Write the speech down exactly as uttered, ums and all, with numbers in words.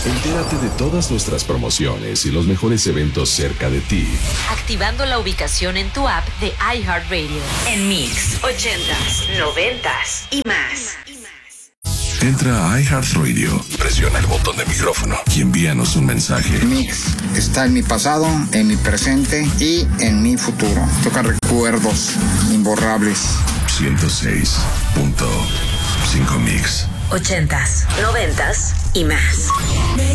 Entérate de todas nuestras promociones y los mejores eventos cerca de ti, activando la ubicación en tu app de iHeartRadio. En Mix, ochentas, noventas y más. Entra a iHeartRadio, presiona el botón de micrófono y envíanos un mensaje. Mix está en mi pasado, en mi presente y en mi futuro. Toca recuerdos imborrables. ciento seis punto cinco Mix. Ochentas, noventas y más.